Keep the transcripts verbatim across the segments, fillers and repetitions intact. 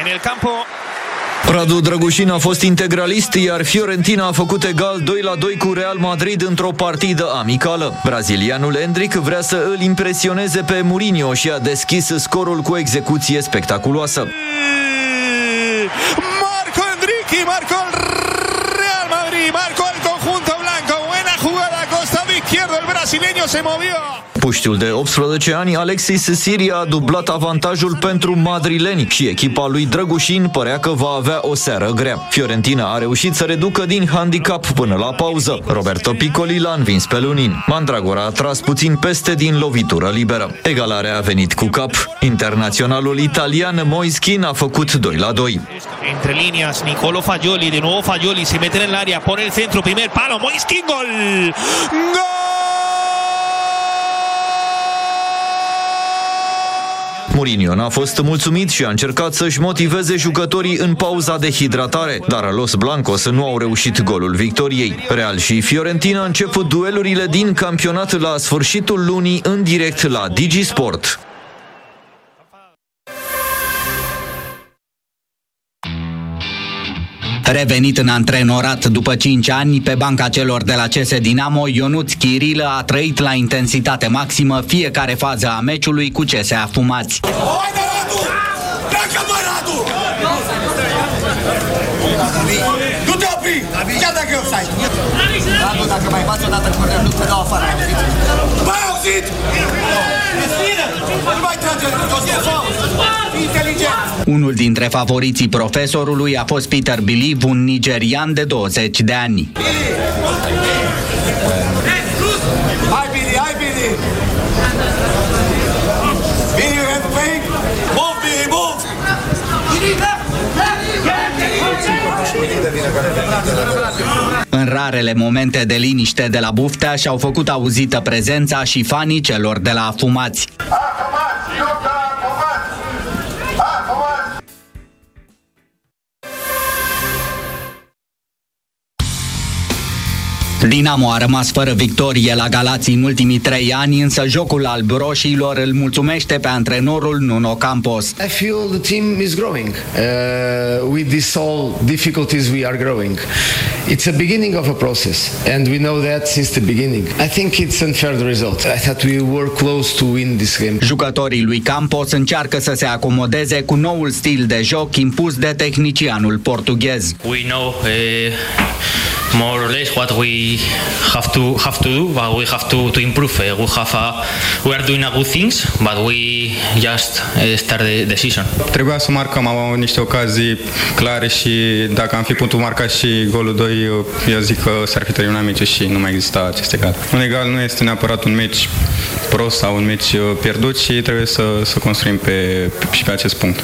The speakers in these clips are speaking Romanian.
En el campo. Radu Drăgușin a fost integralist, iar Fiorentina a făcut egal doi la doi cu Real Madrid într-o partidă amicală. Brazilianul Endrick vrea să îl impresioneze pe Mourinho și a deschis scorul cu execuție spectaculoasă. Marco Endrick, Marco Real Madrid, Marco el conjunto blanco, buena jugada, costado izquierdo, el brasileño se movió. Puștiul de optsprezece ani, Alexis Siria, a dublat avantajul pentru madrileni și echipa lui Drăgușin părea că va avea o seară grea. Fiorentina a reușit să reducă din handicap până la pauză. Roberto Piccoli l-a învins pe Lunin. Mandragora a tras puțin peste din lovitură liberă. Egalarea a venit cu cap. Internaționalul italian Moiskin a făcut doi la doi. Entre líneas, Nicolo Fagioli, de nuevo Fagioli, se mete en el área, pone el centro, primer palo, Moiskin, gol! ¡Gol! Mourinho n-a fost mulțumit și a încercat să-și motiveze jucătorii în pauza de hidratare, dar Los Blancos nu au reușit golul victoriei. Real și Fiorentina încep duelurile din campionat la sfârșitul lunii în direct la Digi Sport. Revenit în antrenorat după cinci ani, pe banca celor de la C S Dinamo, Ionuț Chirilă a trăit la intensitate maximă fiecare fază a meciului cu C S Afumați. Haide, Radu! Pleacă, mă, Radu! Nu te opri! Chiar dacă e offside! Radu, dacă mai bați o dată cu corner, nu te dau afară. M-ai auzit? Respiră! Nu mai trage! E faul! Inteligent! Unul dintre favoriții profesorului a fost Peter Biliv, un nigerian de douăzeci de ani. Hai, Billy, hai, Billy! Billy, you have pain? Move, Billy, move! În rarele momente de liniște de la Buftea și-au făcut auzită prezența și fanii celor de la Afumați. Dinamo a rămas fără victorie la Galați în ultimii trei ani, însă jocul alb-roșiilor îl mulțumește pe antrenorul Nuno Campos. I feel the team is growing. Uh, with this all difficulties we are growing. It's a beginning of a process and we know that since the beginning. I think it's unfair the result. I thought we were close to win this game. Jucătorii lui Campos încearcă să se acomodeze cu noul stil de joc impus de tehnicianul portughez. We know uh... more or less what we have to have to do, but we have to to improve. Uh, we have a, we are doing a good things, but we just uh, start the, the season. Trebuia să marcăm, am avut niște ocazii clare și dacă am fi putut marca și golul doi, eu zic că s-ar fi terminat meciul și nu mai exista acest egal. Un egal nu este neapărat un meci prost sau un meci pierdut și trebuie să, să construim pe, pe, și pe acest punct.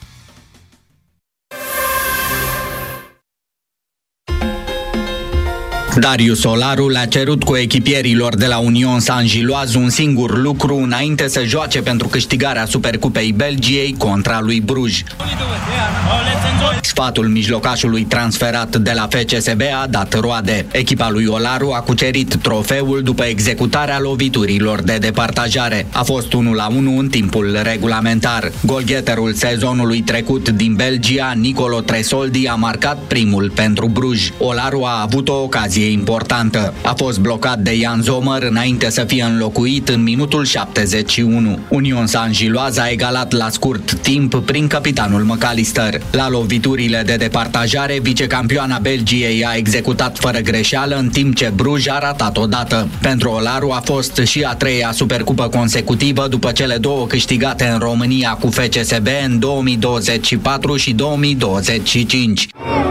Darius Olaru le-a cerut cu echipierilor de la Union Saint-Gilloise un singur lucru înainte să joace pentru câștigarea Supercupei Belgiei contra lui Bruj. Sfatul mijlocașului transferat de la F C S B a dat roade. Echipa lui Olaru a cucerit trofeul după executarea loviturilor de departajare. A fost unu la unu în timpul regulamentar. Golgheterul sezonului trecut din Belgia, Nicolo Tresoldi, a marcat primul pentru Bruj. Olaru a avut o ocazie importantă. A fost blocat de Jan Zomer înainte să fie înlocuit în minutul șaptezeci și unu. Union Saint-Gilloise a egalat la scurt timp prin capitanul McAllister. La loviturile de departajare, vicecampioana Belgiei a executat fără greșeală, în timp ce Bruj a ratat odată. Pentru Olaru a fost și a treia supercupă consecutivă după cele două câștigate în România cu F C S B în două mii douăzeci și patru și două mii douăzeci și cinci.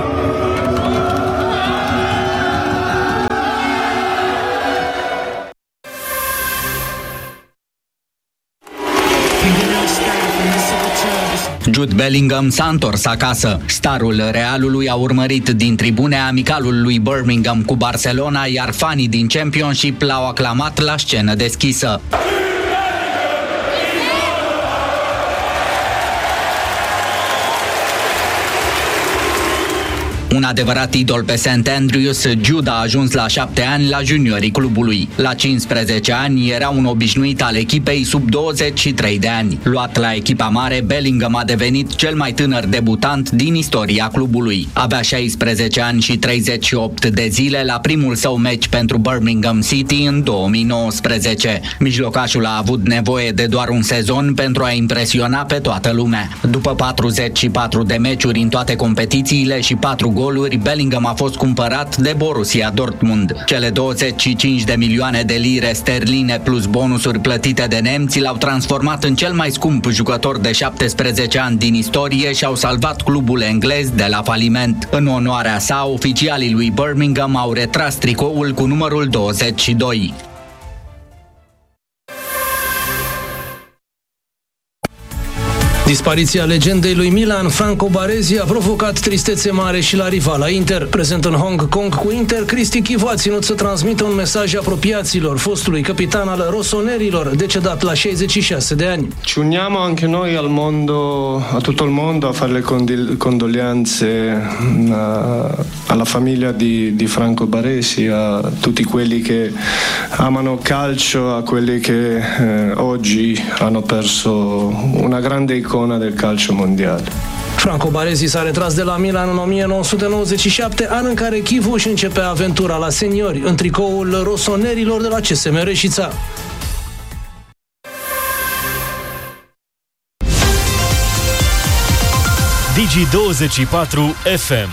Jude Bellingham s-a întors acasă. Starul Realului a urmărit din tribune amicalul lui Birmingham cu Barcelona, iar fanii din Championship l-au aclamat la scenă deschisă. Un adevărat idol pe Saint Andrews, Jude a ajuns la șapte ani la juniorii clubului. La cincisprezece ani era un obișnuit al echipei sub douăzeci și trei de ani. Luat la echipa mare, Bellingham a devenit cel mai tânăr debutant din istoria clubului. Avea șaisprezece ani și treizeci și opt de zile la primul său meci pentru Birmingham City în două mii nouăsprezece. Mijlocașul a avut nevoie de doar un sezon pentru a impresiona pe toată lumea. După patruzeci și patru de meciuri în toate competițiile și patru goluri, Bellingham a fost cumpărat de Borussia Dortmund. Cele douăzeci și cinci de milioane de lire sterline plus bonusuri plătite de nemți l-au transformat în cel mai scump jucător de șaptesprezece ani din istorie și au salvat clubul englez de la faliment. În onoarea sa, oficialii lui Birmingham au retras tricoul cu numărul douăzeci și doi. Dispariția legendei lui Milan, Franco Baresi, a provocat tristețe mare și la rivala Inter. Prezent în Hong Kong cu Inter, Cristi Chivu a ținut să transmită un mesaj apropiaților fostului capitan al rossonerilor, decedat la șaizeci și șase de ani. Ci uniamo anche noi al mondo, a tutto il mondo, a fare le condil- condoglianze a, alla famiglia di, di Franco Baresi, a tutti quelli che amano calcio, a quelli che eh, oggi hanno perso una grande icona del calcio mondiale. Franco Baresi s-a retras de la Milan în o mie nouă sute nouăzeci și șapte, an în care Chivu își începea aventura la seniori, în tricoul rossonerilor de la C S M Reșița. Digi douăzeci și patru F M.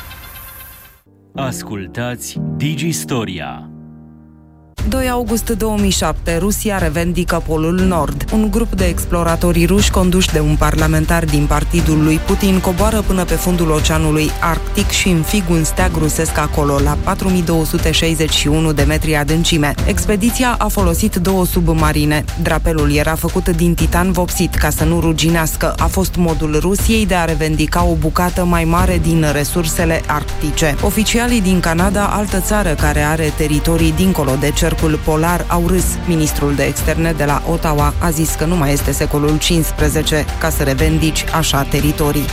Ascultați Digi Storia. doi august două mii șapte, Rusia revendică Polul Nord. Un grup de exploratori ruși conduși de un parlamentar din partidul lui Putin coboară până pe fundul Oceanului Arctic și înfig un steag rusesc acolo, la patru mii două sute șaizeci și unu de metri adâncime. Expediția a folosit două submarine. Drapelul era făcut din titan vopsit ca să nu ruginească. A fost modul Rusiei de a revendica o bucată mai mare din resursele arctice. Oficialii din Canada, altă țară care are teritorii dincolo de cercul polar, au râs. Ministrul de externe de la Ottawa a zis că nu mai este secolul cincisprezece ca să revendici așa teritorii.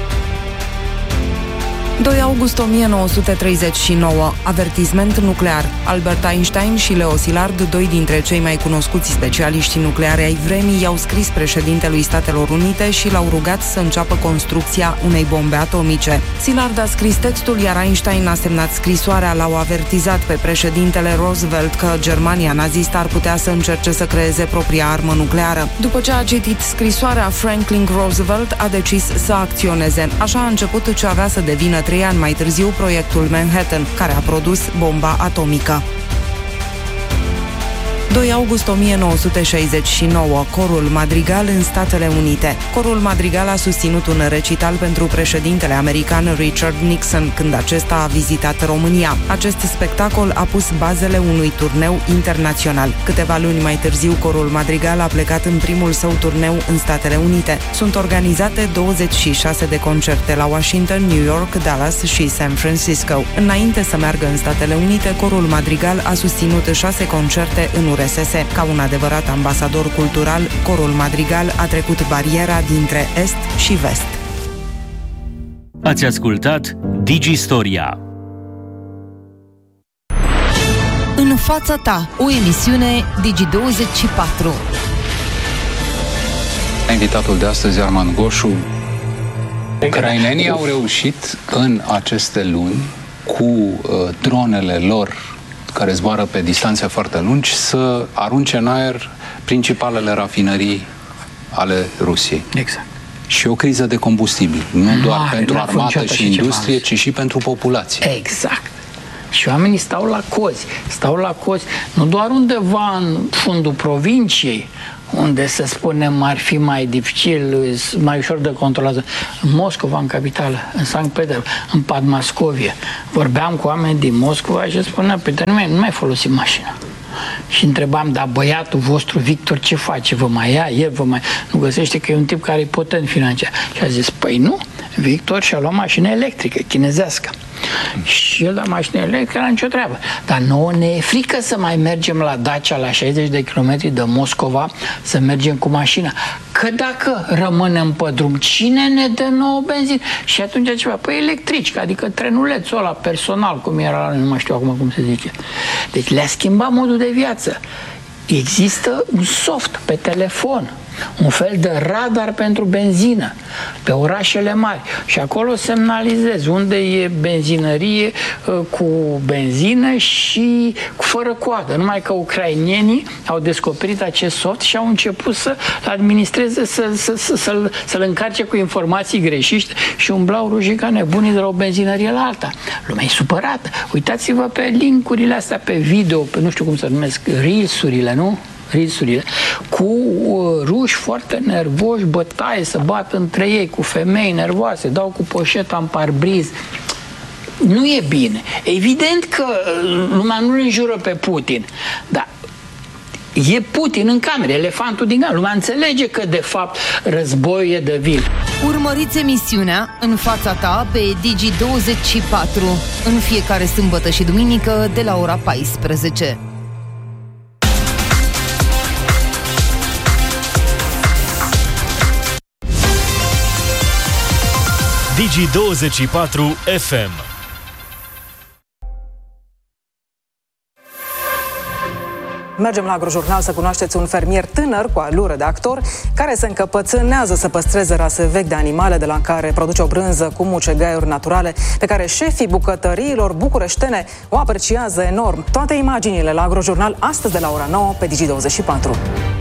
doi august o mie nouă sute treizeci și nouă. Avertisment nuclear. Albert Einstein și Leo Szilard, doi dintre cei mai cunoscuți specialiști nucleari ai vremii, i-au scris președintelui Statelor Unite și l-au rugat să înceapă construcția unei bombe atomice. Szilard a scris textul, iar Einstein a semnat scrisoarea. L-au avertizat pe președintele Roosevelt că Germania nazistă ar putea să încerce să creeze propria armă nucleară. După ce a citit scrisoarea, Franklin Roosevelt a decis să acționeze. Așa a început ce avea să devină trei ani mai târziu proiectul Manhattan, care a produs bomba atomică. doi august o mie nouă sute șaizeci și nouă, Corul Madrigal în Statele Unite. Corul Madrigal a susținut un recital pentru președintele american Richard Nixon când acesta a vizitat România. Acest spectacol a pus bazele unui turneu internațional. Câteva luni mai târziu, Corul Madrigal a plecat în primul său turneu în Statele Unite. Sunt organizate douăzeci și șase de concerte la Washington, New York, Dallas și San Francisco. Înainte să meargă în Statele Unite, Corul Madrigal a susținut șase concerte în U R S S. Ca un adevărat ambasador cultural, Corul Madrigal a trecut bariera dintre Est și Vest. Ați ascultat Digi Storia. În fața ta, o emisiune Digi douăzeci și patru. Invitatul de astăzi, Arman Goșu. Ucrainenii au reușit în aceste luni cu uh, dronele lor care zboară pe distanțe foarte lungi, să arunce în aer principalele rafinării ale Rusiei. Exact. Și o criză de combustibil, nu Mare, doar pentru armată și, și industrie, ci și pentru populație. Exact. Și oamenii stau la cozi, stau la cozi, nu doar undeva în fundul provinciei, unde, să spunem, ar fi mai dificil, mai ușor de controlat. În Moscova, în capitală, în Sankt Petersburg, în Padmascovie. Vorbeam cu oameni din Moscova și spunea, pe termen, nu mai folosim mașina. Și întrebam, dar băiatul vostru, Victor, ce face? Vă mai ia? El vă mai... Nu găsește că e un tip care e potent financiar. Și a zis, păi nu, Victor și-a luat mașină electrică, chinezească. Și el la mașină electrică era nicio treabă. Dar nouă ne e frică să mai mergem la Dacia la șaizeci de kilometri de Moscova, să mergem cu mașina. Că dacă rămânem pe drum, cine ne dă nouă benzină? Și atunci ceva, păi electrici, adică trenulețul ăla personal, cum era, nu mai știu acum cum se zice. Deci le-a schimbat modul de viață. Există un soft pe telefon, un fel de radar pentru benzină pe orașele mari și acolo semnalizezi unde e benzinărie cu benzină și fără coadă. Numai că ucrainienii au descoperit acest soft și au început să administreze, să, să, să, să-l, să-l încarce cu informații greșite și umblau rujii ca nebunii de la o benzinărie la alta. Lumea e supărată. Uitați-vă pe link-urile astea pe video, pe nu știu cum se numesc, reels-urile, nu? Reels-urile, cu uh, ruși foarte nervoși, bătaie, să bat între ei, cu femei nervoase, dau cu poșeta în parbriz. Nu e bine. Evident că lumea nu-l înjură pe Putin, dar e Putin în cameră, elefantul din cameră. Lumea înțelege că, de fapt, războiul e de vil. Urmăriți emisiunea În fața ta pe Digi douăzeci și patru în fiecare sâmbătă și duminică de la ora paisprezece. Digi douăzeci și patru F M. Mergem la Agrojurnal să cunoașteți un fermier tânăr cu alură de actor care se încăpățânează să păstreze rase vechi de animale de la care produce o brânză cu mucegaiuri naturale pe care șefii bucătăriilor bucureștene o apreciază enorm. Toate imaginile la Agrojurnal astăzi de la ora nouă pe Digi douăzeci și patru.